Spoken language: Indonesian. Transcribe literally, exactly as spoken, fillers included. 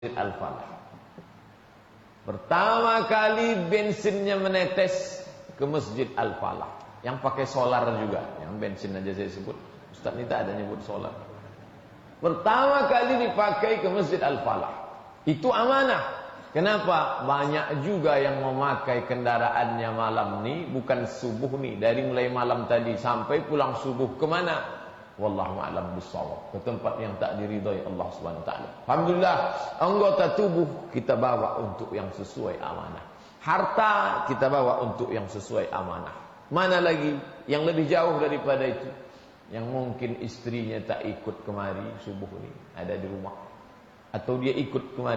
Al-Falah. Pertama kali bensinnya menetes ke Masjid Al-Falah, yang pakai solar juga, yang bensin aja saya sebut. Ustaz ini tak ada nyebut solar. Pertama kali dipakai ke Masjid Al-Falah. Itu amanah. Kenapa? Banyak juga yang memakai kendaraannya malam ni, bukan subuh ni, dari mulai malam tadi sampai pulang subuh kemana? Wallahu a'lam bissawab, ke tempat yang tak diridhai Allah Subhanahu wa taala. Alhamdulillah, anggota tubuh kita bawa untuk yang sesuai amanah. Harta kita bawa untuk yang sesuai amanah. Mana lagi yang lebih jauh daripada itu? Yang mungkin istrinya tak ikut kemari subuh ni, ada di rumah, atau dia ikut kemari